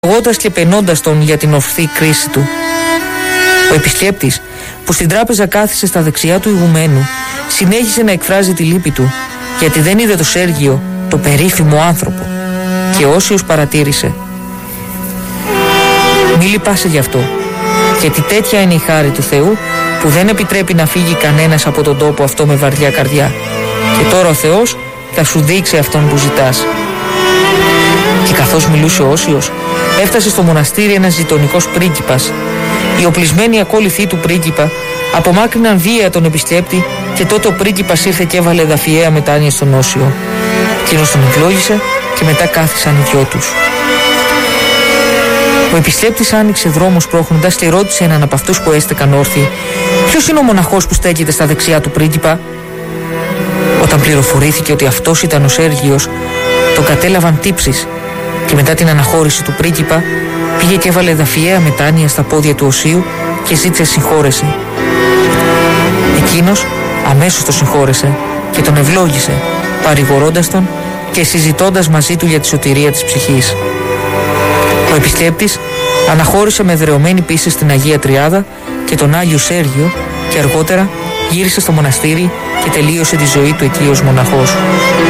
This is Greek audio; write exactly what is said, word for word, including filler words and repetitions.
αγώντας και πενώντας τον για την ορθή κρίση του. Ο επισκέπτης, που στην τράπεζα κάθισε στα δεξιά του ηγουμένου, συνέχισε να εκφράζει τη λύπη του, γιατί δεν είδε το Σέργιο, το περίφημο άνθρωπο. Και όσιος παρατήρησε: «Μη λυπάσαι γι' αυτό, γιατί τέτοια είναι η χάρη του Θεού, που δεν επιτρέπει να φύγει κανένας από τον τόπο αυτό με βαριά καρδιά. Και τώρα ο Θεός θα σου δείξει αυτόν που ζητάς». Και καθώς μιλούσε ο Όσιος, έφτασε στο μοναστήρι ένας γειτονικός πρίγκιπας. Οι οπλισμένοι ακόλουθοι του πρίγκιπα απομάκρυναν βία τον επισκέπτη, και τότε ο πρίγκιπας ήρθε και έβαλε δαφιαία μετάνοια στον Όσιο. Εκείνος τον ευλόγησε και μετά κάθισαν οι δυο τους. Ο επισκέπτης άνοιξε δρόμο σπρώχνοντας και ρώτησε έναν από αυτούς που έστεκαν όρθιοι: «Ποιος είναι ο μοναχός που στέκεται στα δεξιά του πρίγκιπα?» Όταν πληροφορήθηκε ότι αυτός ήταν ο Σέργιος, τον κατέλαβαν τύψεις, και μετά την αναχώρηση του πρίγκιπα πήγε και έβαλε δαφιαία μετάνοια στα πόδια του Οσίου και ζήτησε συγχώρεση. Εκείνος αμέσως το συγχώρεσε και τον ευλόγησε, παρηγορώντας τον και συζητώντας μαζί του για τη σωτηρία της ψυχής. Ο επισκέπτης αναχώρησε με δρεωμένη πίστη στην Αγία Τριάδα και τον Άγιο Σέργιο, και αργότερα γύρισε στο μοναστήρι και τελείωσε τη ζωή του εκεί ως μοναχός.